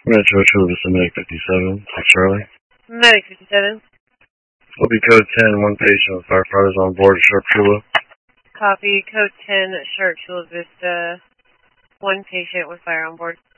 Metro Chula Vista Medic 57, 6 Charlie. Medic 57. Will be code 10, one patient with firefighters on board at Sharp Chula. Copy, code 10 at Sharp Chula Vista, one patient with fire on board.